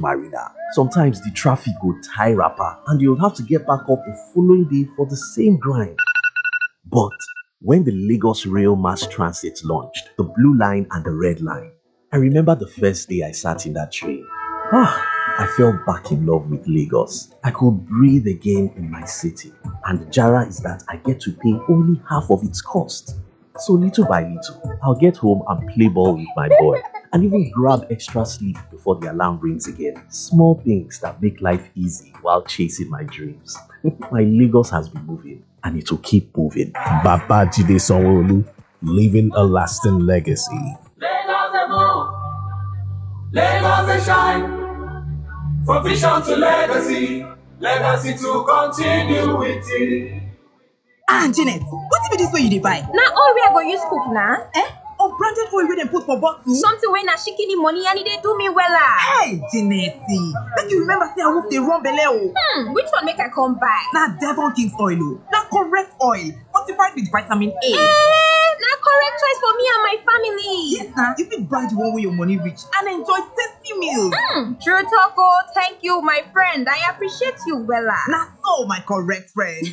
Marina. Sometimes the traffic go tie rapper and you'll have to get back up the following day for the same grind. But when the Lagos Rail Mass Transit launched, the Blue Line and the Red Line, I remember the first day I sat in that train. I fell back in love with Lagos. I could breathe again in my city. And the jara is that I get to pay only half of its cost. So little by little, I'll get home and play ball with my boy and even grab extra sleep before the alarm rings again. Small things that make life easy while chasing my dreams. My Lagos has been moving and it will keep moving. Babajide Sanwo-Olu, leaving a lasting legacy. Lagos they move, Lagos they shine. From vision to legacy, legacy to continue with it. Janet, what be this way you dey buy? Na oil wey I go use cook na. Unbranded oil wey dem put for bottle? Something wey na shikini money and e dey do me wella. Hey, Janet, make you remember say I wolf dey run belle o. Which one make I come buy? Na Devon King's oil o. Na correct oil, fortified with vitamin A. Na correct choice for me and my family. Yes na, you fit buy the one wey your money reach and enjoy tasty meals. True talk o. Thank you, my friend. I appreciate you wella. Na so, my correct friend.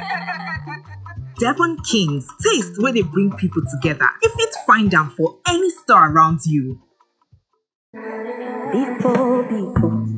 Devon King's, taste where they bring people together. You fit find them for any store around you. Before people